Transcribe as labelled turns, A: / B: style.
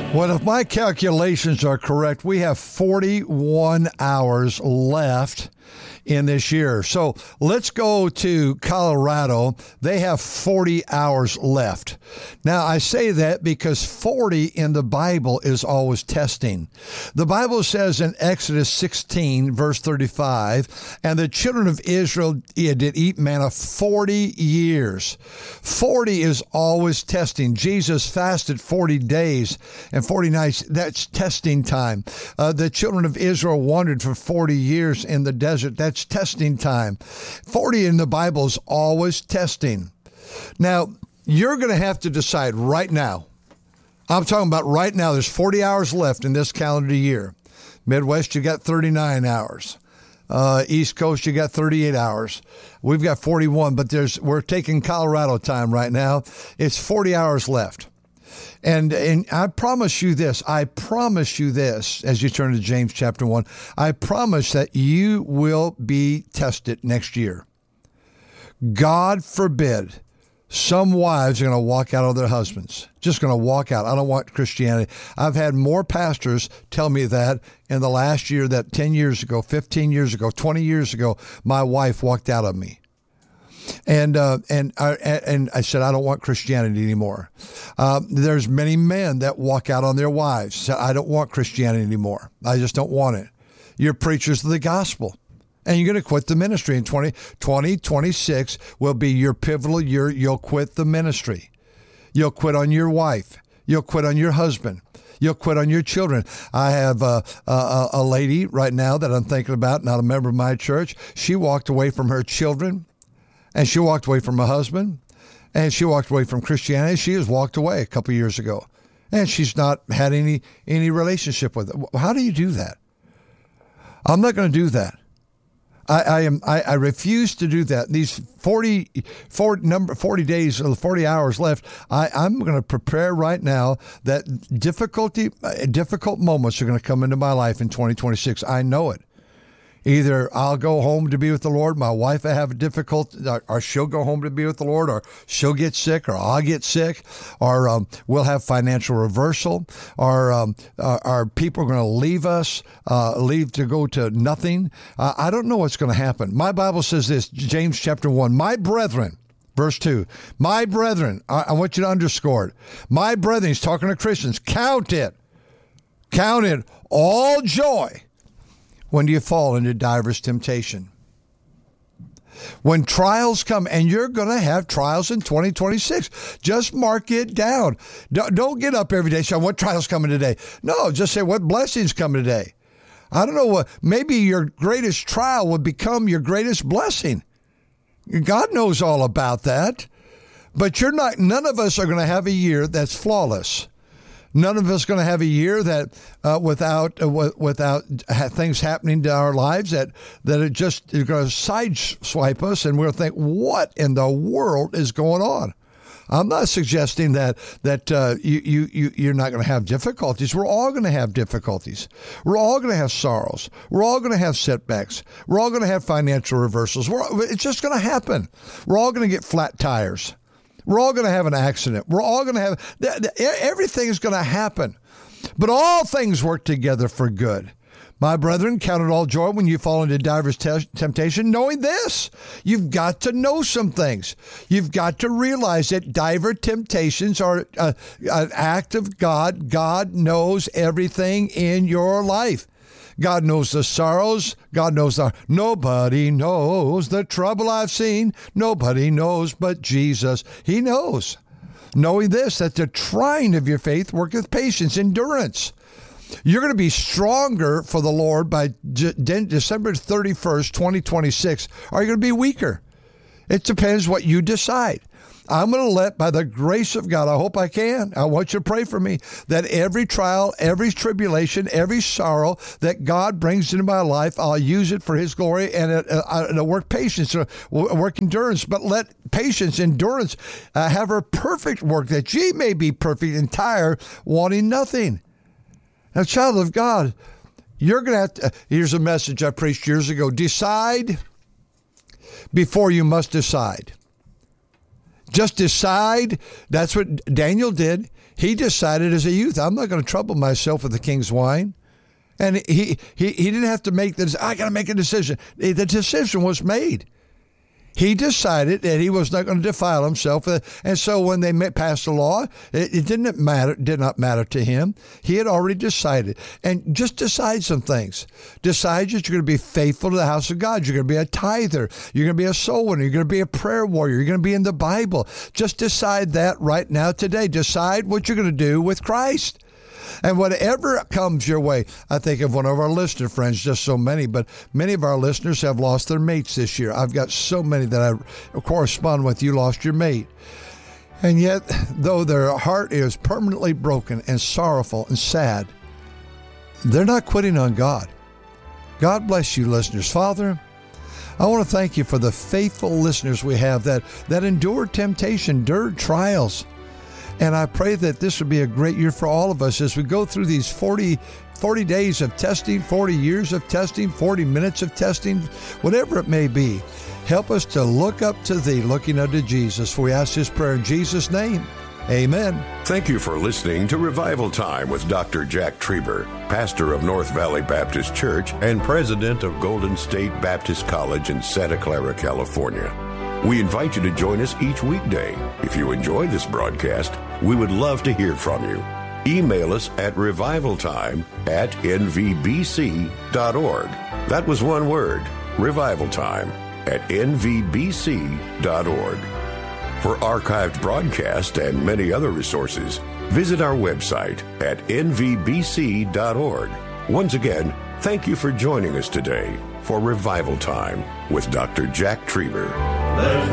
A: Well, if my calculations are correct, we have 41 hours left in this year. So let's go to Colorado. They have 40 hours left. Now, I say that because 40 in the Bible is always testing. The Bible says in Exodus 16, verse 35, and the children of Israel did eat manna 40 years. 40 is always testing. Jesus fasted 40 days and 40 nights. That's testing time. The children of Israel wandered for 40 years in the desert. That's testing time. 40 in the Bible is always testing. Now, you're going to have to decide right now. I'm talking about right now. There's 40 hours left in this calendar year. Midwest, you got 39 hours. East Coast, you got 38 hours. We've got 41, but we're taking Colorado time right now. It's 40 hours left. And I promise you this, as you turn to James chapter 1, I promise that you will be tested next year. God forbid some wives are going to walk out on their husbands, just going to walk out. I don't want Christianity. I've had more pastors tell me that in the last year, that 10 years ago, 15 years ago, 20 years ago, my wife walked out on me. And I said, I don't want Christianity anymore. There's many men that walk out on their wives. Said, I don't want Christianity anymore. I just don't want it. You're preachers of the gospel. And you're going to quit the ministry in 2026 will be your pivotal year. You'll quit the ministry. You'll quit on your wife. You'll quit on your husband. You'll quit on your children. I have a lady right now that I'm thinking about, not a member of my church. She walked away from her children. And she walked away from her husband, and she walked away from Christianity. She has walked away a couple years ago, and she's not had any relationship with it. How do you do that? I'm not going to do that. I refuse to do that. These 40 days, 40 hours left. I'm going to prepare right now that difficult moments are going to come into my life in 2026. I know it. Either I'll go home to be with the Lord, my wife will have a difficult, or she'll go home to be with the Lord, or she'll get sick, or I'll get sick, or we'll have financial reversal, or our people are going to leave us, leave to go to nothing. I don't know what's going to happen. My Bible says this, James chapter 1, my brethren, verse 2, my brethren, I want you to underscore it. My brethren, he's talking to Christians, count it all joy when you fall into diverse temptation. When trials come, and you're going to have trials in 2026, just mark it down. Don't get up every day saying, what trial's coming today? No, just say, what blessing's coming today? I don't know what, maybe your greatest trial would become your greatest blessing. God knows all about that. But none of us are going to have a year that's flawless. None of us going to have a year that without things happening to our lives that it just is going to sideswipe us, and we'll think, what in the world is going on? I'm not suggesting that you're not going to have difficulties. We're all going to have difficulties. We're all going to have sorrows. We're all going to have setbacks. We're all going to have financial reversals. It's just going to happen. We're all going to get flat tires. We're all going to have an accident. We're all going to have, everything is going to happen. But all things work together for good. My brethren, count it all joy when you fall into diverse temptation, knowing this. You've got to know some things. You've got to realize that diverse temptations are an act of God. God knows everything in your life. God knows the sorrows. God knows nobody knows the trouble I've seen. Nobody knows but Jesus. He knows. Knowing this, that the trying of your faith worketh patience, endurance. You're going to be stronger for the Lord by December 31st, 2026. Or you're going to be weaker. It depends what you decide. I'm going to let, by the grace of God, I hope I can, I want you to pray for me, that every trial, every tribulation, every sorrow that God brings into my life, I'll use it for His glory, and it'll work patience, work endurance. But let patience, endurance have her perfect work, that ye may be perfect, entire, wanting nothing. Now, child of God, you're going to have to, here's a message I preached years ago, decide before you must decide. Just decide. That's what Daniel did. He decided as a youth, I'm not going to trouble myself with the king's wine. And he didn't have to make this, I got to make a decision. The decision was made. He decided that he was not going to defile himself. And so when they passed the law, it did not matter to him. He had already decided. And just decide some things. Decide that you're going to be faithful to the house of God. You're going to be a tither. You're going to be a soul winner. You're going to be a prayer warrior. You're going to be in the Bible. Just decide that right now today. Decide what you're going to do with Christ. And whatever comes your way, I think of one of our listener friends, just so many, but many of our listeners have lost their mates this year. I've got so many that I correspond with. You lost your mate. And yet, though their heart is permanently broken and sorrowful and sad, they're not quitting on God. God bless you, listeners. Father, I want to thank you for the faithful listeners we have that endured temptation, endured trials. And I pray that this will be a great year for all of us as we go through these 40 days of testing, 40 years of testing, 40 minutes of testing, whatever it may be. Help us to look up to thee, looking unto Jesus. For we ask this prayer in Jesus' name. Amen.
B: Thank you for listening to Revival Time with Dr. Jack Trieber, pastor of North Valley Baptist Church and president of Golden State Baptist College in Santa Clara, California. We invite you to join us each weekday. If you enjoy this broadcast, we would love to hear from you. Email us at revivaltime@nvbc.org. That was one word, revivaltime@nvbc.org. For archived broadcasts and many other resources, visit our website at nvbc.org. Once again, thank you for joining us today for Revival Time with Dr. Jack Trieber.